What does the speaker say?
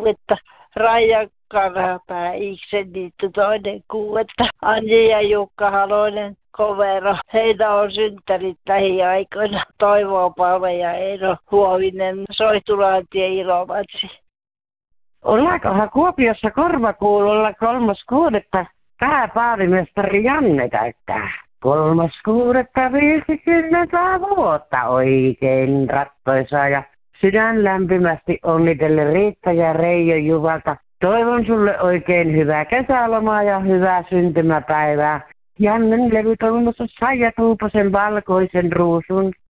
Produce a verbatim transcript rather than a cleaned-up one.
kuudetta. Raija Karapää, Iksen niitty toinen kuudetta. Anji ja Jukka Halonen, Kovero. Heitä on synttärit lähiaikoina. Toivo Palve ja Eero Huovinen, Soihtulaantie Ilomantsi. Ollaankohan Kuopiossa korvakuulolla kolmas kuudetta pääpaarimestari Janne täyttää? Kolmas kuudetta viisikymmentä vuotta oikein rattoisaa ja sydän lämpimästi onnitellen Riitta ja Reijo Juvalta. Toivon sulle oikein hyvää kesälomaa ja hyvää syntymäpäivää. Jannen levytoimitus Saija Tuuposen valkoisen ruusun.